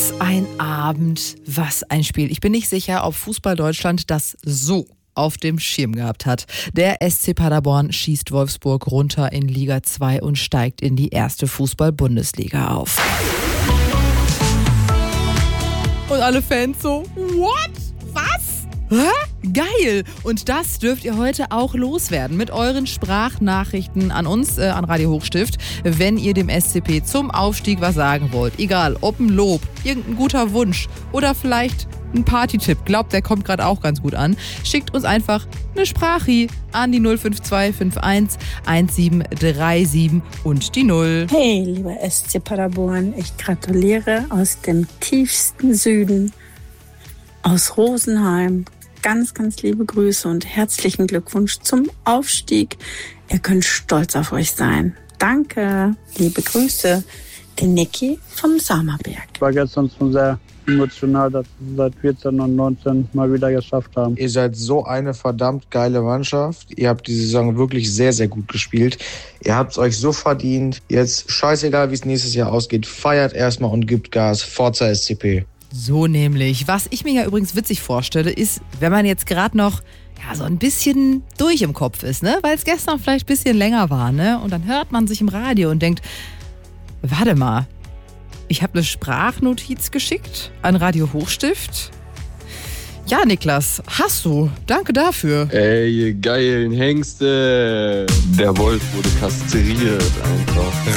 Was ein Abend, was ein Spiel. Ich bin nicht sicher, ob Fußball Deutschland das so auf dem Schirm gehabt hat. Der SC Paderborn schießt Wolfsburg runter in Liga 2 und steigt in die erste Fußball-Bundesliga auf. Und alle Fans so, what? Was? Hä? Geil! Und das dürft ihr heute auch loswerden mit euren Sprachnachrichten an uns, an Radio Hochstift, wenn ihr dem SCP zum Aufstieg was sagen wollt. Egal, ob ein Lob, irgendein guter Wunsch oder vielleicht ein Partytipp. Glaubt, der kommt gerade auch ganz gut an. Schickt uns einfach eine Sprachi an die 05251 1737 und die 0. Hey, lieber SC Paderborn, ich gratuliere aus dem tiefsten Süden, aus Rosenheim. Ganz, ganz liebe Grüße und herzlichen Glückwunsch zum Aufstieg. Ihr könnt stolz auf euch sein. Danke, liebe Grüße, der Niki vom Samerberg. Ich war gestern schon sehr emotional, dass wir seit 14 und 19 mal wieder geschafft haben. Ihr seid so eine verdammt geile Mannschaft. Ihr habt die Saison wirklich sehr, sehr gut gespielt. Ihr habt es euch so verdient. Jetzt scheißegal, wie es nächstes Jahr ausgeht. Feiert erstmal und gibt Gas. Forza SCP. So nämlich. Was ich mir ja übrigens witzig vorstelle, ist, wenn man jetzt gerade noch so ein bisschen durch im Kopf ist, ne? Weil es gestern vielleicht ein bisschen länger war, ne? Und dann hört man sich im Radio und denkt, warte mal, ich habe eine Sprachnotiz geschickt an Radio Hochstift. Ja, Niklas, hast du. Danke dafür. Ey, ihr geilen Hengste. Der Wolf wurde kastriert einfach.